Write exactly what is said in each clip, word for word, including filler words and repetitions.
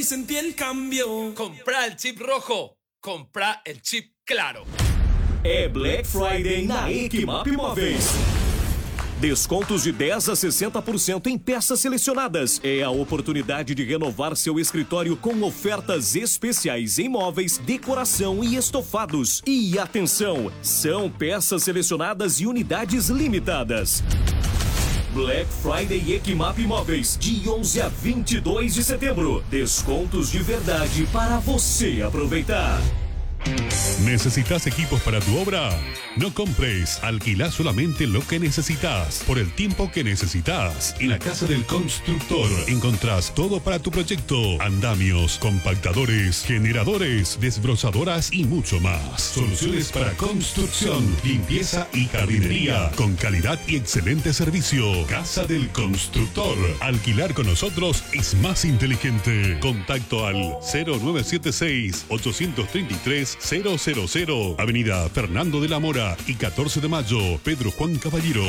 Sentí el cambio. Comprá el chip rojo. Comprá el chip claro. É Black Friday na Equimap Móveis. Descontos de dez a sessenta por cento em peças selecionadas. É a oportunidade de renovar seu escritório com ofertas especiais em móveis, decoração e estofados. E atenção, são peças selecionadas e unidades limitadas. Black Friday Equimap Móveis, de onze a vinte e dois de setembro. Descontos de verdade para você aproveitar. ¿Necesitas equipos para tu obra? No compres, alquila solamente lo que necesitas, por el tiempo que necesitas. En la Casa del Constructor encontrás todo para tu proyecto: andamios, compactadores, generadores, desbrozadoras y mucho más. Soluciones para construcción, limpieza y jardinería, con calidad y excelente servicio. Casa del Constructor. Alquilar con nosotros es más inteligente. Contacto al cero nueve siete seis, ocho tres tres, cero cero cero. Avenida Fernando de la Mora y catorce de mayo, Pedro Juan Caballero.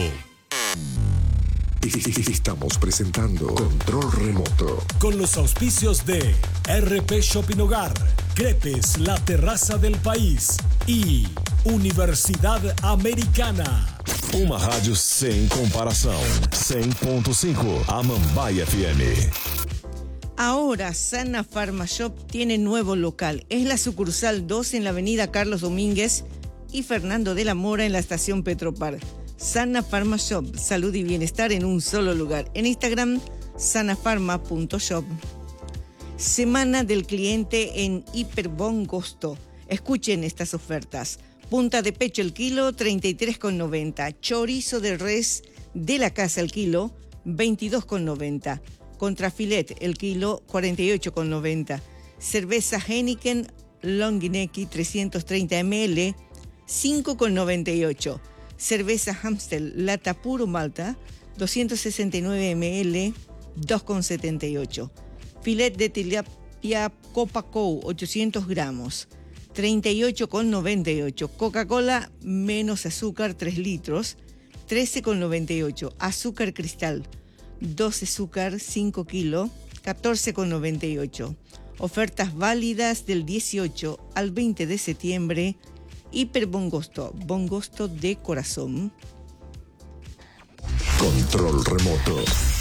Estamos presentando Control Remoto con los auspicios de R P Shopping Hogar, Crepes, la terraza del país y Universidad Americana. Uma rádio sem comparação. cem ponto cinco Amambai F M. Ahora Sana Pharma Shop tiene nuevo local. Es la sucursal dos en la avenida Carlos Domínguez y Fernando de la Mora en la estación Petropar. Sana Pharma Shop, salud y bienestar en un solo lugar. En Instagram, sanafarma punto shop. Semana del cliente en Hiperbon Gosto. Escuchen estas ofertas. Punta de pecho el kilo, treinta y tres con noventa. Chorizo de res de la casa el kilo, veintidós con noventa. Contrafilet el kilo, cuarenta y ocho con noventa. Cerveza Heineken Longinecki trescientos treinta mililitros, cinco con noventa y ocho. Cerveza Amstel lata puro malta, doscientos sesenta y nueve mililitros, dos con setenta y ocho. Filet de tilapia Copaco, ochocientos gramos, treinta y ocho con noventa y ocho. Coca-Cola menos azúcar, tres litros, trece con noventa y ocho. Azúcar cristal, doce azúcar, cinco kilos, catorce con noventa y ocho. Ofertas válidas del dieciocho al veinte de septiembre. Hiper Bongosto, Bongosto de corazón. Control Remoto.